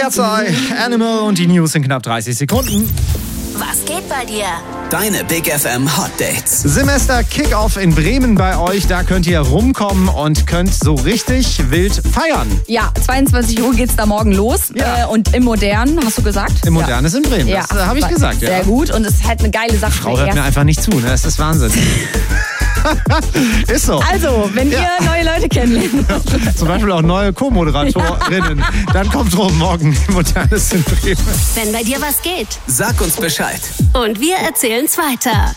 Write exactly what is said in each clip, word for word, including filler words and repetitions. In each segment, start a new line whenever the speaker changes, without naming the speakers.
Cat's Eye, Animal und die News in knapp dreißig Sekunden.
Was geht bei dir?
Deine Big F M Hot Dates.
Semester Kickoff in Bremen bei euch. Da könnt ihr rumkommen und könnt so richtig wild feiern.
Ja, zweiundzwanzig Uhr geht's da morgen los.
Ja.
Äh, und im Modernen, hast du gesagt?
Im Modernen ist in Bremen,
Ja,
das äh, habe ich gesagt.
Sehr
ja.
gut und es ist halt eine geile Sache.
Frau hört mir einfach nicht zu, ne? Das ist Wahnsinn. Ist so.
Also, wenn
Ja.
ihr neue Leute kennenlernt.
Zum Beispiel auch neue Co-Moderatorinnen. Dann kommt rum morgen im Modernes in Bremen.
Wenn bei dir was geht.
Sag uns Bescheid.
Und wir erzählen's weiter.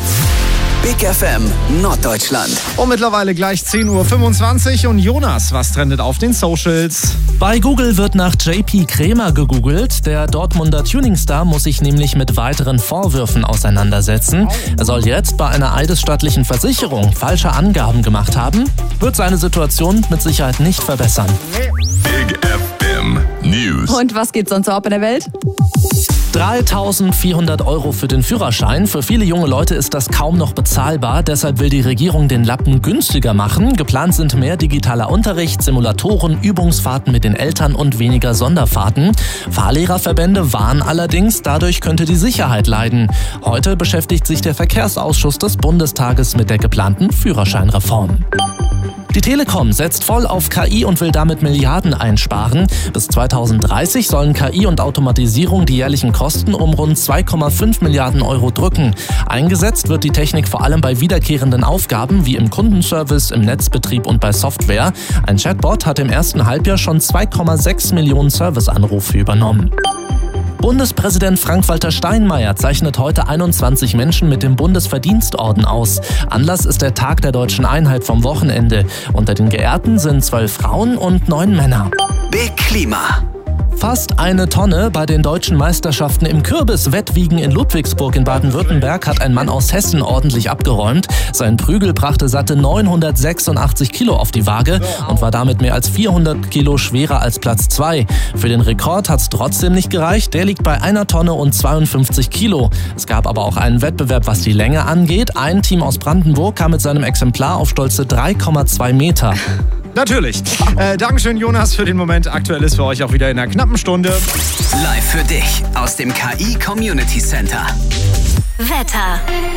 Big F M Norddeutschland.
Und mittlerweile gleich zehn Uhr fünfundzwanzig und Jonas, was trendet auf den Socials?
Bei Google wird nach J P Krämer gegoogelt. Der Dortmunder Tuningstar muss sich nämlich mit weiteren Vorwürfen auseinandersetzen. Er soll jetzt bei einer eidesstattlichen Versicherung falsche Angaben gemacht haben. Wird seine Situation mit Sicherheit nicht verbessern.
Big F M News.
Und was geht sonst so ab in der Welt?
dreitausendvierhundert Euro für den Führerschein. Für viele junge Leute ist das kaum noch bezahlbar. Deshalb will die Regierung den Lappen günstiger machen. Geplant sind mehr digitaler Unterricht, Simulatoren, Übungsfahrten mit den Eltern und weniger Sonderfahrten. Fahrlehrerverbände warnen allerdings, dadurch könnte die Sicherheit leiden. Heute beschäftigt sich der Verkehrsausschuss des Bundestages mit der geplanten Führerscheinreform. Die Telekom setzt voll auf K I und will damit Milliarden einsparen. Bis zweitausenddreißig sollen K I und Automatisierung die jährlichen Kosten um rund zwei Komma fünf Milliarden Euro drücken. Eingesetzt wird die Technik vor allem bei wiederkehrenden Aufgaben wie im Kundenservice, im Netzbetrieb und bei Software. Ein Chatbot hat im ersten Halbjahr schon zwei Komma sechs Millionen Serviceanrufe übernommen. Bundespräsident Frank-Walter Steinmeier zeichnet heute einundzwanzig Menschen mit dem Bundesverdienstorden aus. Anlass ist der Tag der Deutschen Einheit vom Wochenende. Unter den Geehrten sind zwölf Frauen und neun Männer.
Big Klima.
Fast eine Tonne bei den deutschen Meisterschaften im Kürbiswettwiegen in Ludwigsburg in Baden-Württemberg hat ein Mann aus Hessen ordentlich abgeräumt. Sein Prügel brachte satte neunhundertsechsundachtzig Kilo auf die Waage und war damit mehr als vierhundert Kilo schwerer als Platz zwei. Für den Rekord hat es trotzdem nicht gereicht. Der liegt bei einer Tonne und zweiundfünfzig Kilo. Es gab aber auch einen Wettbewerb, was die Länge angeht. Ein Team aus Brandenburg kam mit seinem Exemplar auf stolze drei Komma zwei Meter.
Natürlich. Äh, Dankeschön, Jonas, für den Moment. Aktuell ist für euch auch wieder in einer knappen Stunde.
Live für dich aus dem K I Community Center.
Wetter.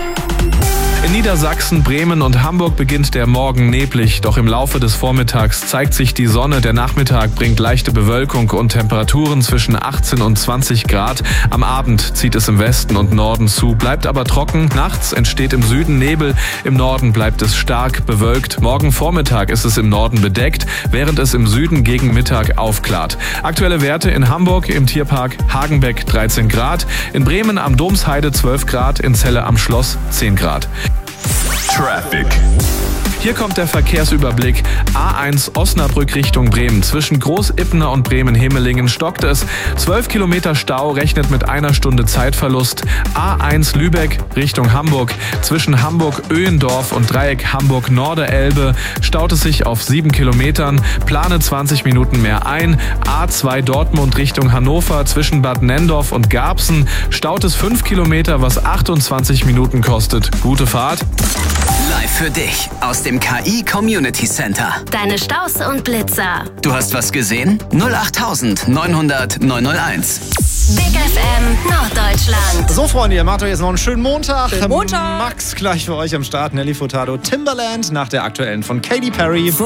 In Niedersachsen, Bremen und Hamburg beginnt der Morgen neblig, doch im Laufe des Vormittags zeigt sich die Sonne. Der Nachmittag bringt leichte Bewölkung und Temperaturen zwischen achtzehn und zwanzig Grad. Am Abend zieht es im Westen und Norden zu, bleibt aber trocken. Nachts entsteht im Süden Nebel, im Norden bleibt es stark bewölkt. Morgen Vormittag ist es im Norden bedeckt, während es im Süden gegen Mittag aufklart. Aktuelle Werte in Hamburg im Tierpark Hagenbeck dreizehn Grad, in Bremen am Domsheide zwölf Grad, in Celle am Schloss zehn Grad.
Traffic.
Hier kommt der Verkehrsüberblick. A eins Osnabrück Richtung Bremen. Zwischen Groß-Ippener und Bremen-Hemelingen stockt es. zwölf Kilometer Stau, rechnet mit einer Stunde Zeitverlust. A eins Lübeck Richtung Hamburg. Zwischen Hamburg-Öhendorf und Dreieck Hamburg-Norderelbe staut es sich auf sieben Kilometern. Plane zwanzig Minuten mehr ein. A zwei Dortmund Richtung Hannover. Zwischen Bad Nendorf und Garbsen staut es fünf Kilometer, was achtundzwanzig Minuten kostet. Gute Fahrt.
Live für dich aus dem K I Community Center.
Deine Staus und Blitzer.
Du hast was gesehen? null acht neunhundert neunhunderteins.
Big F M Norddeutschland.
So, Freunde, ihr macht euch jetzt noch einen schönen Montag.
Schönen Montag.
Max gleich für euch am Start. Nelly Furtado, Timbaland nach der aktuellen von Katy Perry.